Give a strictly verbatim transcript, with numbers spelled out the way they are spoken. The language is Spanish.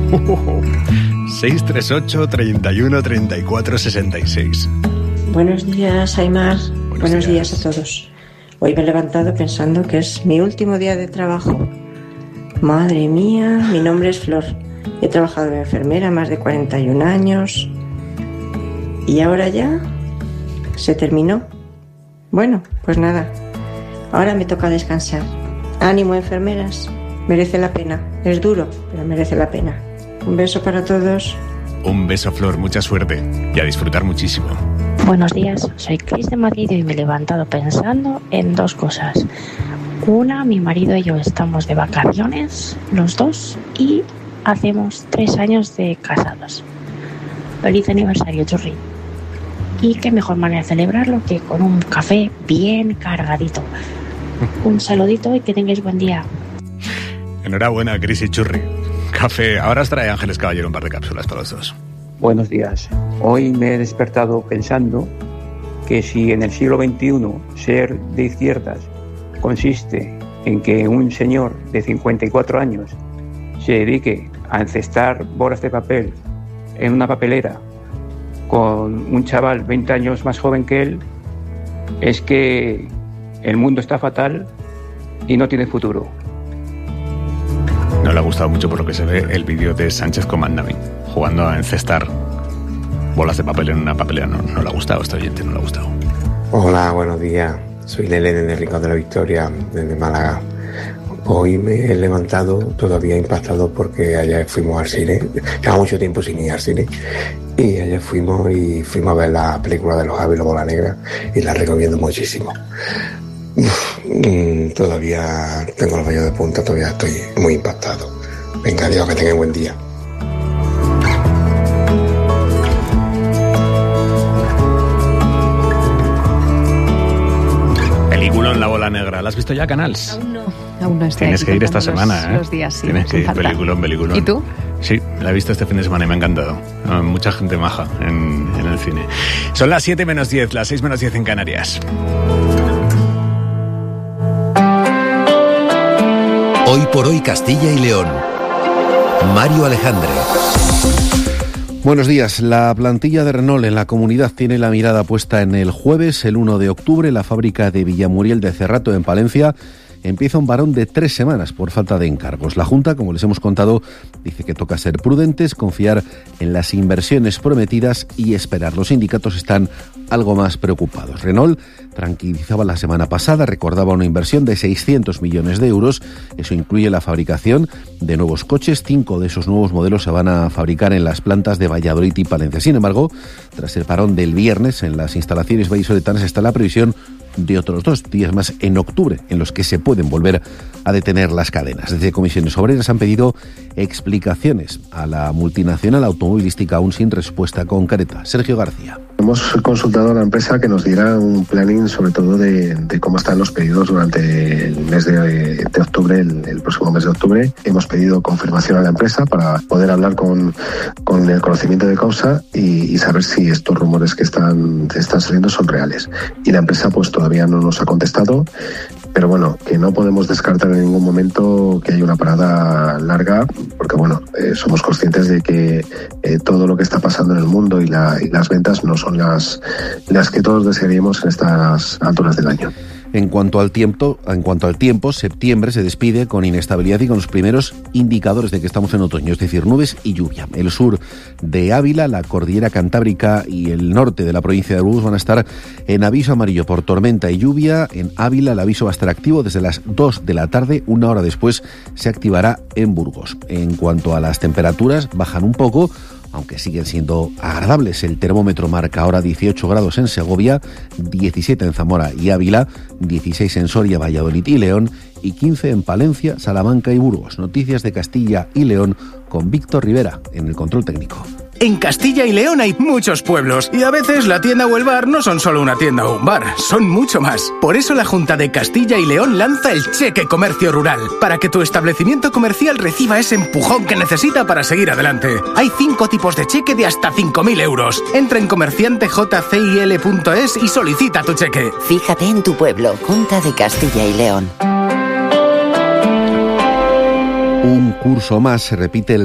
seis tres ocho, treinta y uno, treinta y cuatro, sesenta y seis. Buenos días, Aimar. Buenos, Buenos días. días a todos. Hoy me he levantado pensando que es mi último día de trabajo. Madre mía, mi nombre es Flor. He trabajado de enfermera más de cuarenta y un años. Y ahora ya se terminó. Bueno, pues nada. Ahora me toca descansar. Ánimo, enfermeras. Merece la pena. Es duro, pero merece la pena. Un beso para todos. Un beso, Flor. Mucha suerte. Y a disfrutar muchísimo. Buenos días, soy Cris de Madrid y me he levantado pensando en dos cosas. Una, mi marido y yo estamos de vacaciones, los dos, y hacemos tres años de casados. Feliz aniversario, Churri. Y qué mejor manera de celebrarlo que con un café bien cargadito. Un saludito y que tengáis buen día. Enhorabuena, Cris y Churri. Café. Ahora os trae Ángeles Caballero un par de cápsulas para los dos. Buenos días. Hoy me he despertado pensando que si en el siglo veintiuno ser de izquierdas consiste en que un señor de cincuenta y cuatro años se dedique a encestar bolas de papel en una papelera con un chaval veinte años más joven que él, es que el mundo está fatal y no tiene futuro. No le ha gustado mucho, por lo que se ve, el vídeo de Sánchez con Mandami jugando a encestar bolas de papel en una papelera. No, no le ha gustado, este oyente no le ha gustado. Hola, buenos días. Soy Lele de Rincón de la Victoria, desde Málaga. Hoy me he levantado todavía impactado porque ayer fuimos al cine. Lleva mucho tiempo sin ir al cine. Y ayer fuimos y fuimos a ver la película de los Javi y la Bola Negra y la recomiendo muchísimo. Uf, todavía tengo los vellos de punta, todavía estoy muy impactado. Venga, Dios, que tenga buen día. Peliculón La Bola Negra. ¿La has visto ya, Canals? Aún no. Aún no estoy. Tienes que ir esta semana, los, ¿eh? Los días, sí. Tienes que ir, falta. peliculón, peliculón. ¿Y tú? Sí, la he visto este fin de semana y me ha encantado. Mucha gente maja en, en el cine. Son las siete menos diez, las seis menos diez en Canarias. Hoy por hoy Castilla y León. Mario Alejandre. Buenos días. La plantilla de Renault en la comunidad tiene la mirada puesta en el jueves, el uno de octubre. La fábrica de Villamuriel de Cerrato, en Palencia, empieza un parón de tres semanas por falta de encargos. La Junta, como les hemos contado, dice que toca ser prudentes, confiar en las inversiones prometidas y esperar. Los sindicatos están algo más preocupados. Renault tranquilizaba la semana pasada, recordaba una inversión de seiscientos millones de euros. Eso incluye la fabricación de nuevos coches. Cinco de esos nuevos modelos se van a fabricar en las plantas de Valladolid y Palencia. Sin embargo, tras el parón del viernes en las instalaciones vallisoletanas está la previsión de otros dos días más en octubre, en los que se pueden volver a detener las cadenas. Desde Comisiones Obreras han pedido explicaciones a la multinacional automovilística, aún sin respuesta concreta. Sergio García. Hemos consultado a la empresa que nos diera un planning, sobre todo de, de cómo están los pedidos durante el mes de, de octubre, el, el próximo mes de octubre. Hemos pedido confirmación a la empresa para poder hablar con, con el conocimiento de causa y, y saber si estos rumores que están, que están saliendo son reales. Y la empresa pues todavía no nos ha contestado, pero bueno, que no podemos descartar en ningún momento que haya una parada larga, porque bueno, eh, somos conscientes de que eh, todo lo que está pasando en el mundo y, la, y las ventas no son las, las que todos desearíamos en estas alturas del año. En cuanto al tiempo, en cuanto al tiempo, septiembre se despide con inestabilidad y con los primeros indicadores de que estamos en otoño, es decir, nubes y lluvia. El sur de Ávila, la cordillera Cantábrica y el norte de la provincia de Burgos van a estar en aviso amarillo por tormenta y lluvia. En Ávila el aviso va a estar activo desde las dos de la tarde, una hora después se activará en Burgos. En cuanto a las temperaturas, bajan un poco, aunque siguen siendo agradables. El termómetro marca ahora dieciocho grados en Segovia, diecisiete en Zamora y Ávila, dieciséis en Soria, Valladolid y León y quince en Palencia, Salamanca y Burgos. Noticias de Castilla y León con Víctor Rivera en el control técnico. En Castilla y León hay muchos pueblos y a veces la tienda o el bar no son solo una tienda o un bar, son mucho más. Por eso la Junta de Castilla y León lanza el Cheque Comercio Rural, para que tu establecimiento comercial reciba ese empujón que necesita para seguir adelante. Hay cinco tipos de cheque de hasta cinco mil euros. Entra en comerciante j c i l punto es y solicita tu cheque. Fíjate en tu pueblo, Junta de Castilla y León. Un curso más, se repite el